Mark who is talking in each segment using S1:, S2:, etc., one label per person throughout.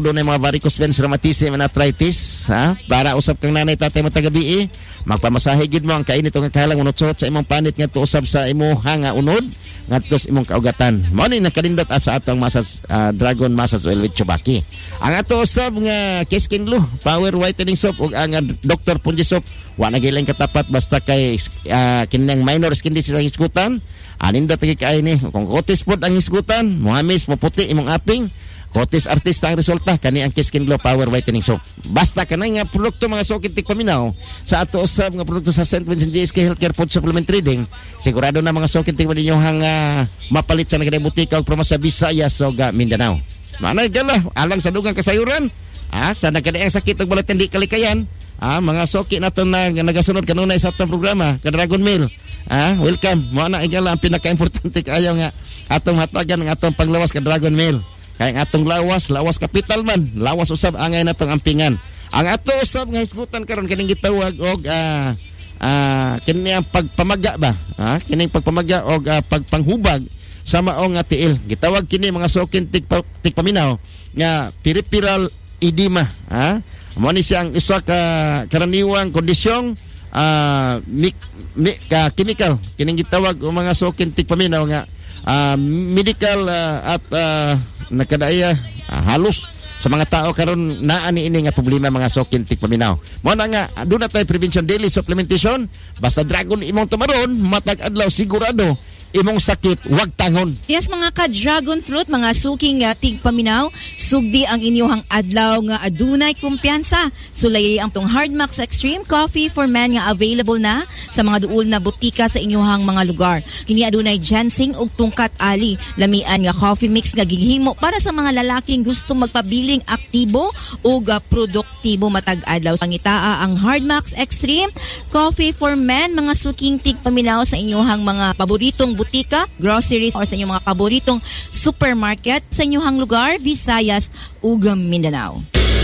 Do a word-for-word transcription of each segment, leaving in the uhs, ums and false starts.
S1: doon ay mga varicose veins, rheumatism, and arthritis, ha? Para usab kang nanay tatay mo taga-bi, magpamasahe gid mo ang kainit o nga kahalang unot sa imong panit nga usab sa imong nga unod ngadto sa imong kaugatan. Mao ni nakalindot at sa atong massage uh, Dragon Massage Oil with Chubaki. Ang ato usab nga Kiskin Blue Power Whitening Soap ug ang uh, Doctor Punji Soap wa na gilang katapat basta kay uh, kinang minor skin disease ang iskutan. Anin da tagi kay ni kung kutis pod ang iskutan, muhamis mo puti imong aping. Kotis artista ang resulta kani ang Kiskin Glow Power Whitening Soap. Basta kanay nga produkto mga sukit paminaw sa ato usab nga produkto sa Saint Vincent G S K Healthcare Food Supplement Trading. Sigurado na mga sukit ninyo hang uh, mapalit sa nagay butika ug promo sa Visayas ug Mindanao. Manay gala alang sa dugang kasayuran. Ah, sa nagkadaang sakit ug balat hindi kalikayan. Ah, mga sukit nato na nagasunod kanunay sa atong programa ka Dragon Mail. Ah, welcome. Mo na igala ang pinaka-importante kaayo nga atong hatagan ang atong panglawas ka Dragon Mail. Kaya ang atong lawas, lawas kapital man, lawas usab angay natong ampingan. Ang ato usab nga hisgutan karon kining gitawag og ah uh, uh, kini ang pagpamaga ba? Ha? Kining pagpamaga og uh, pagpanghubag sa maong nga tiil. Gitawag kini mga sokin tik, tik paminaw nga peripheral edema, ha? Mo ni siyang isa ka karaniwang kondisyong uh, mik, mik, uh, chemical kining gitawag og mga sokin tik paminaw nga uh, medical uh, at uh, nakadaya uh, halos sa mga tao karon naa ni ini nga problema mga sokin tik paminaw. Mo na nga aduna tay prevention daily supplementation basta Dragon imong tumaron matag adlaw sigurado imong sakit wag tangon.
S2: Yes mga ka dragon fruit mga suking uh, tig paminaw sugdi ang inyong adlaw nga adunay kumpiyansa. Sulay ang tong Hardmax Extreme Coffee for Men nga available na sa mga duol na butika sa inyong mga lugar. Kini adunay ginseng ug tungkat ali lamian nga coffee mix nga gighimo para sa mga lalaking gusto magpabiling aktibo ug uh, produktibo matag adlaw. Pangitaa ang Hardmax Extreme Coffee for Men mga suking tig paminaw sa inyong mga paboritong butika, groceries or sa inyong mga paboritong supermarket sa inyong lugar, Visayas ug Mindanao.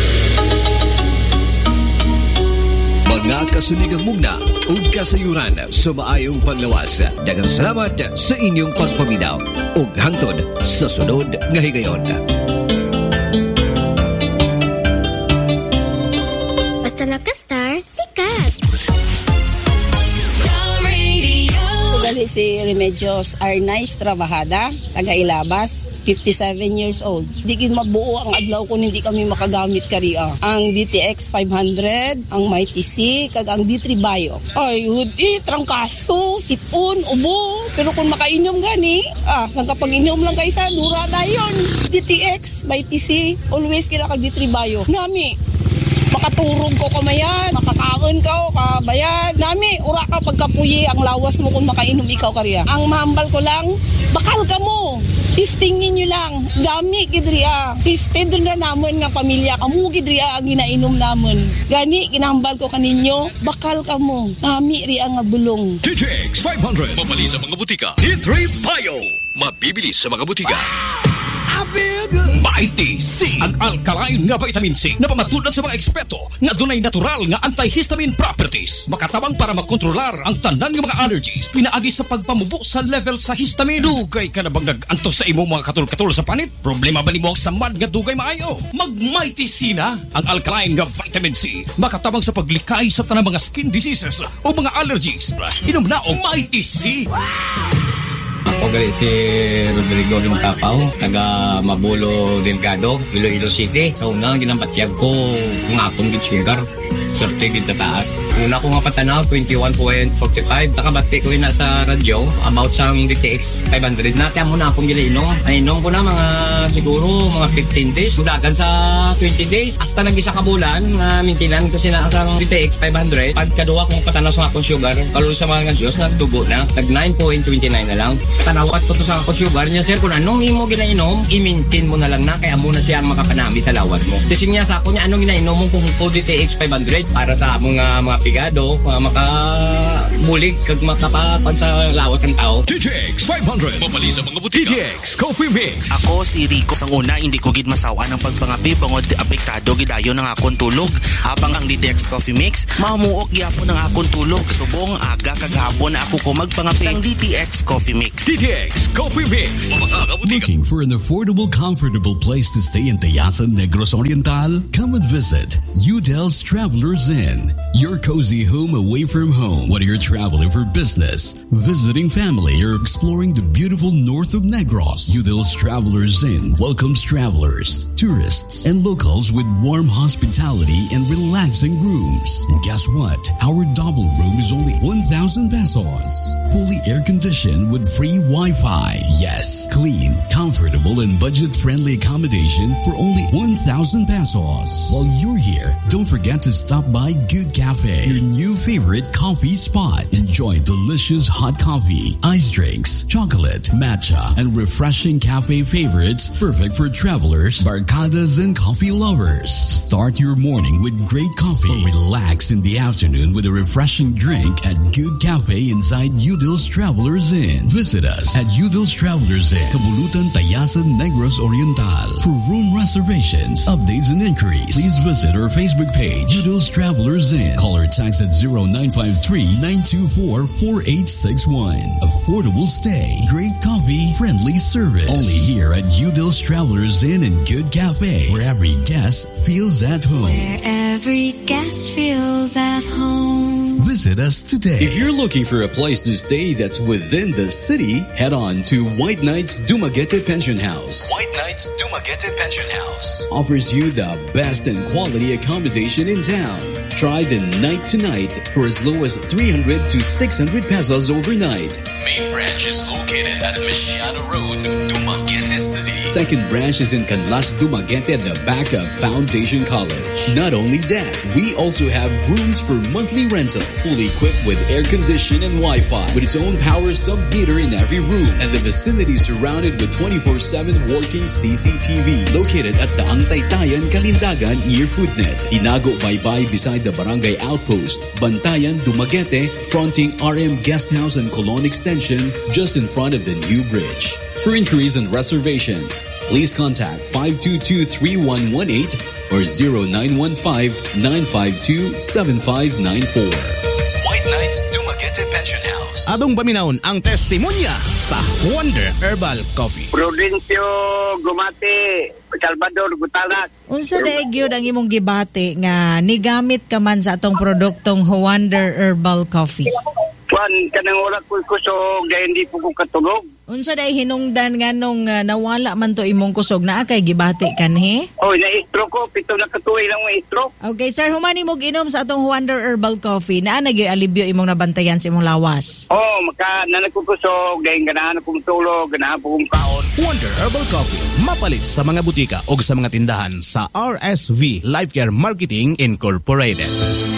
S3: Mga kasunigang mugna ug kasayuran sa maayong paglawas. Daghang salamat sa inyong pagpaminaw ug hangtod sa sunod nga higayon.
S4: Basta naka-star, sikat!
S5: Dali si Remedios Arnaiz Trabajada, taga Ilabas, fifty-seven years old. Di kin mabuo ang adlaw kung hindi kami makagamit kariya. Ang D T X five hundred, ang Mighty C, kag ang D three Bio. Ay, hudi, trangkaso, sipon, ubo. Pero kung makainom gani, ah, saan kapag inom lang kayo sa dura dayon. D T X, Mighty C, always kira kag D three Bio. Nami, makaturog ko kamayan, makakaon ka, kabayan. Nami, ura ka pagkapuyi, ang lawas mo kung makainom ikaw kariya. Ang mahambal ko lang, bakal ka mo. Tistingin nyo lang. Dami, gidriya. Tisted na naman nga pamilya. Kamu, gidriya, ang ginainom naman. Gani, ginahambal ko kaninyo, bakal ka mo. Nami, riya nga bulong.
S3: D T X five hundred, mabali sa mga butika. D three Bio, mabibili sa mga butika. Mighty C, ang alkaline nga vitamin C na pamatulad sa mga eksperto nga dunay natural nga antihistamine properties. Makatabang para makontrolar ang tanan ng mga allergies pinaagi sa pagpamubo sa level sa histamine. Dugay ka na bang nag-antos sa imong mga katul-katul sa panit? Problema ba nimo sa mad nga dugay maayo? Mag Mighty C na, ang alkaline nga vitamin C. Makatabang sa paglikay sa tanang mga skin diseases o mga allergies. Inom na og Mighty C.
S6: Ako gali si Rodrigo Limtapaw, taga Mabulo Delgado, Iloilo City. Sa una, ginampatyag ko kung atong gitsugar. Swerte gid taas. Una ko nga patanaw, twenty-one point four five. Nakabati ko yun sa radyo about sa D T X five hundred. Natiyam mo na akong gilinom. Ay, inom ko na mga siguro mga fifteen days. Sudagan sa twenty days. Hasta nag-isa ka bulan, nga mintilan ko sina sa D T X five hundred. Pagkaduwa kong patanaw sa akong sugar, kalul sa mga Diyos, nagtubo na. Nag nine point two nine na lang. Patanawat ko to sa akong sugar niya, sir, kung anong imo ginainom, i-maintain mo na lang na, kaya muna siya ang makapanami sa lawat mo. Kasi niya sa ako niya, anong ginainom mo kung D T X five hundred para sa mga mga pigado, mga makabulig, kag makapapan sa lawas ng tao.
S3: D T X five hundred, mabali sa mga butika. D T X Coffee Mix.
S7: Ako si Rico. Sang una, hindi ko gid masawa ng pagpangapi, bangod apektado gidayon ng akong tulog. Habang ang D T X Coffee Mix, Mamuok gyapon ang akong tulog. Subong aga kagahapon na ako ko magpangapi sang D T X Coffee Mix.
S3: D T X Coffee Mix.
S8: Looking for an affordable, comfortable place to stay in Tayasan, Negros Oriental? Come and visit Udel's Travelers Inn. Your cozy home away from home. Whether you're traveling for business, visiting family, or exploring the beautiful north of Negros, Udel's Travelers Inn welcomes travelers, tourists, and locals with warm hospitality and relaxing rooms. And guess what? Our double room is only one thousand pesos. Fully air-conditioned with free Wi-Fi. Yes, clean, comfortable, and budget-friendly accommodation for only one thousand pesos. While you're here, don't forget to stop by Good Cafe, your new favorite coffee spot. Enjoy delicious hot coffee, ice drinks, chocolate, matcha, and refreshing cafe favorites perfect for travelers, barcadas, and coffee lovers. Start your morning with great coffee or relax in the afternoon with a refreshing drink at Good Cafe inside Udel's Travelers Inn. Visit us at Udel's Travelers Inn, Kabulutan, Tayasan, Negros Oriental. For room reservations, updates, and inquiries, please visit our Facebook page, Udel's Travelers Inn. Call or text at zero nine five three, nine two four, four eight six one. Affordable stay, great coffee, friendly service. Only here at Udel's Travelers Inn and Good Cafe, where every guest feels at home.
S9: Where every guest feels at home.
S8: Visit us today.
S10: If you're looking for a place to stay that's within the city, head on to White Knights Dumaguete Pension House. White Knights Dumaguete Pension House offers you the best and quality accommodation in town. Try the night to night for as low as three hundred to six hundred pesos overnight. Main branch is located at Mesiano Road, Dumaguete City. Second branch is in Canlas, Dumaguete at the back of Foundation College. Not only that, we also have rooms for monthly rental, fully equipped with air condition and Wi-Fi, with its own power sub-meter in every room, and the vicinity surrounded with twenty-four seven working C C T Vs. Located at the Taytayan, Kalindagan near Foodnet. Tinago Baybay beside the Barangay Outpost. Bantayan, Dumaguete, fronting R M Guest House and Colon Extension, just in front of the new bridge. For inquiries and reservation, please contact five two two, three one one eight or zero nine one five, nine five two, seven five nine four. White Knights Dumaguete Pension House.
S7: Adong paminawon ang testimonya sa Wonder Herbal Coffee.
S11: Prudencio Gumati, Salvador Gutalas.
S12: Unsa daig gyud ang imong gibati nga nigamit ka man sa atong produktong Wonder Herbal Coffee?
S11: Juan, kanang wala ko kusog, dahil hindi po ko katulog.
S12: Unsa day hinungdan nga nung uh, nawala man to imong kusog na kay gibati kanhi?
S11: Oh, na-stroke ko, pito na katuig lang mo stroke.
S12: Okay, sir, humani mo ginom sa atong Wonder Herbal Coffee. Naa nagyoy alibyo imong nabantayan sa imong lawas.
S11: Oh, maka nanagkukusog, dahil ganahan akong tulog, ganahan po kong kaon.
S7: Wonder Herbal Coffee, mapalit sa mga butika o sa mga tindahan sa R S V Life Care Marketing Incorporated.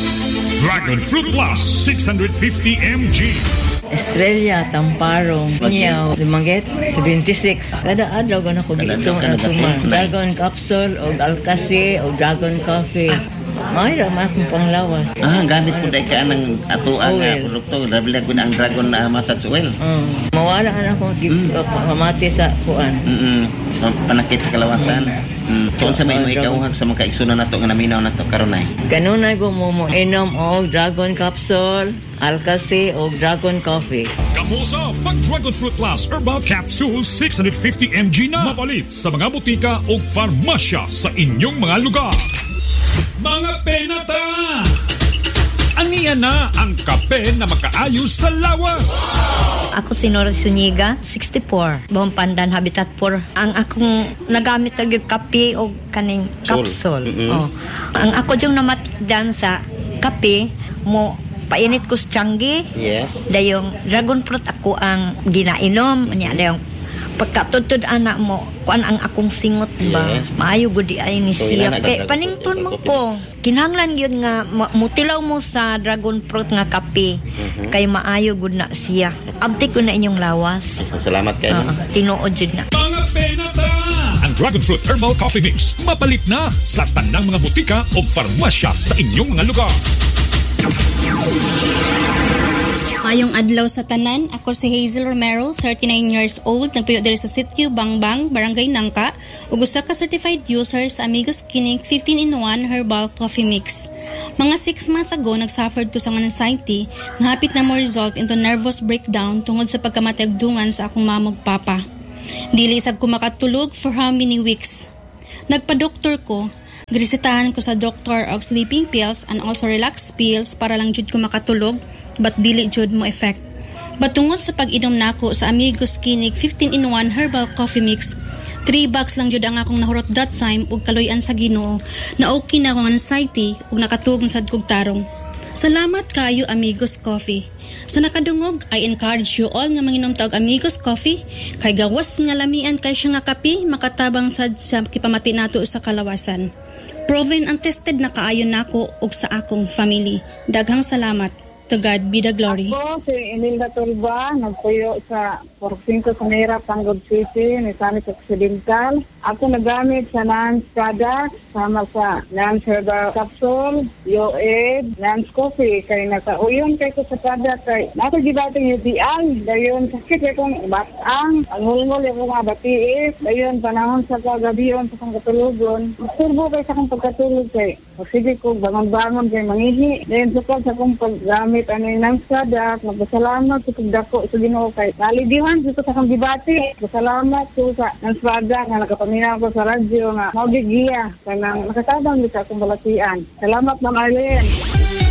S13: Dragon Fruit Plus six hundred fifty milligrams.
S14: Estrella, Tamparong, Niyaw, Dumaguete, seventy-six. Kada adlaw ko na ko dito na tuman. Dragon Capsule, o Alcasi, o Dragon Coffee. May rama akong panglawas.
S1: Ah, gamit po dahil ka ng atuang uh, produkto. Dahil ko na ang Dragon uh, Massage Oil.
S14: Uh, mawala ka na akong mm. uh, pamati sa kuan.
S1: Mm-mm. So, panakit sa kalawasan. Mm. So, sa may uh, may ikauhag sa mga kaigsunan na to, nga naminaw na to, karunay.
S14: Kanunay ko mo mo inom o Dragon Capsule, Alcasi, o Dragon Coffee.
S13: Kamusa, pag Dragon Fruit Plus Herbal Capsule six hundred fifty milligrams na mapalit sa mga butika o farmasya sa inyong mga lugar. Mga penata! Aniya na ang kape na makaayos sa lawas.
S15: Ako si Nora Suniga, sixty-four. Buong Pandan, Habitat four. Ang akong nagamit ng kape o kaning capsule. Mm-hmm. Oh. Ang ako yung namatigdan sa kape mo, painit ko sa tiyanggi.
S1: Yes.
S15: Dayong dragon fruit ako ang ginainom. Mm-hmm. Dayong pagkatutod anak mo, kuan ang akong singot ba? Yes. Maayo gudi ay ni
S1: so,
S15: siya. Kay panington mo ko. Kinahanglan yun nga mutilaw mo sa dragon fruit nga kape. Mm-hmm. Kay maayo gud na siya. Abti ko na inyong lawas.
S1: Salamat kayo.
S15: Uh, tinuod jud na.
S13: Mga penata! Ang Dragon Fruit Herbal Coffee Mix mapalit na sa tanang mga butika o farmasya sa inyong mga lugar.
S16: Mayong adlaw sa tanan, ako si Hazel Romero, thirty-nine years old, nagpuyo diri sa Sitio Bangbang, Barangay Nangka, ug usa ka certified user sa Amigos Clinic fifteen in one Herbal Coffee Mix. Mga six months ago, nagsuffered ko sa anxiety nga hapit na mo result into nervous breakdown tungod sa pagkamatagdungan sa akong mamog papa. Dili sad ko makatulog for how many weeks. Nagpa-doktor ko, grisitahan ko sa doktor og sleeping pills and also relax pills para lang jud ko makatulog, but dili jud mo effect. But tungod sa pag-inom nako sa Amigos Clinic fifteen in one herbal coffee mix, three bucks lang jud ang akong nahurot that time ug kaloy-an sa Ginoo na okay na akong anxiety ug nakatugong sad kog tarong. Salamat kaayo Amigos Coffee. Sa nakadungog, I encourage you all nga manginom ta og Amigos Coffee kay gawas nga lamian kay siya nga kape makatabang sad sa kipamati nato sa kalawasan. Proven and tested na kaayo nako ug sa akong family. Daghang salamat. To God be the glory.
S17: Ako si Imelda Tulba, nagpuyo sa Porcinco Sanera, Panggod City, Nisanis Occidental. Ako nagamit sa Nance product, sama sa Nance Herbal Capsule, Yoed, Nance Coffee. Kaya nakauyon kay ko sa product kay nakagibating yung diyan. Dayon sakit kay kong batang, ang hulmul yung mga batiis. Dayon panahon sa kagabiyon sa kong katulugon. Turbo kay sa kong pagkatulog kay. Sige ko bangon-bangon kay mangihi. Dayon sukad sa kong paggamit ano yung Nance product. Magpasalamat sa pagdako sa Ginoo kay nalidihan dito sa kong dibati. Pasalamat ko sa Nance product na nakapaminaw ko sa radyo nga maugigiya. Kaya nakatabang dito akong balatian. Salamat, Ma'am Arlene.